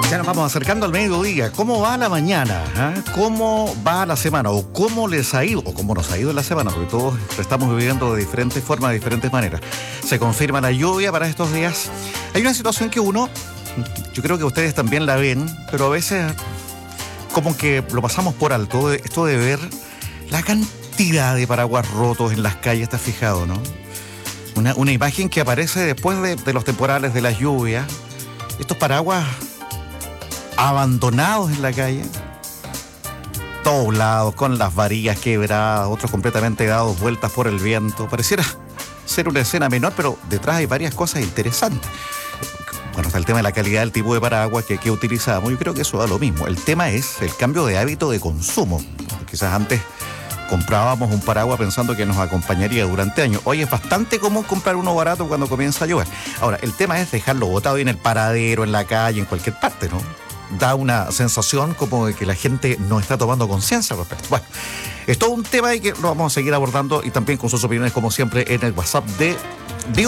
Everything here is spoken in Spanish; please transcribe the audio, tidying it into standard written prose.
Ya nos vamos acercando al mediodía. ¿Cómo va la mañana? ¿Ah? ¿Cómo va la semana? ¿O cómo les ha ido? ¿O cómo nos ha ido en la semana? Porque todos estamos viviendo de diferentes formas, de diferentes maneras. Se confirma la lluvia para estos días. Hay una situación que yo creo que ustedes también la ven, pero a veces como que lo pasamos por alto. Esto de ver la cantidad de paraguas rotos en las calles, ¿te has fijado, no? Una imagen que aparece después de los temporales de las lluvias. Estos paraguas abandonados en la calle, doblados, con las varillas quebradas, otros completamente dados vueltas por el viento. Pareciera ser una escena menor, pero detrás hay varias cosas interesantes. Bueno, está el tema de la calidad del tipo de paraguas que utilizamos. Yo creo que eso da lo mismo. El tema es el cambio de hábito de consumo. Quizás antes comprábamos un paraguas pensando que nos acompañaría durante años. Hoy es bastante común comprar uno barato cuando comienza a llover. Ahora, el tema es dejarlo botado en el paradero, en la calle, en cualquier parte, ¿no? Da una sensación como de que la gente no está tomando conciencia al respecto. Bueno, es todo un tema y que lo vamos a seguir abordando y también con sus opiniones, como siempre, en el WhatsApp de